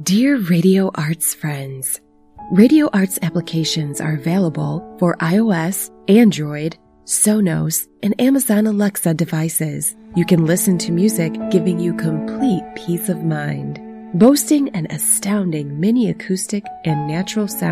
Dear Radio Arts friends, Radio Arts applications are available for iOS, Android, Sonos, and Amazon Alexa devices. You can listen to music giving you complete peace of mind. Boasting an astounding mini acoustic and natural sound